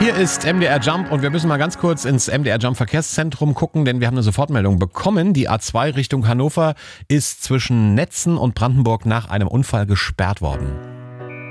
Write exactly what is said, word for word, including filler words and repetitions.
Hier ist M D R Jump und wir müssen mal ganz kurz ins M D R Jump Verkehrszentrum gucken, denn wir haben eine Sofortmeldung bekommen. Die A zwei Richtung Hannover ist zwischen Netzen und Brandenburg nach einem Unfall gesperrt worden.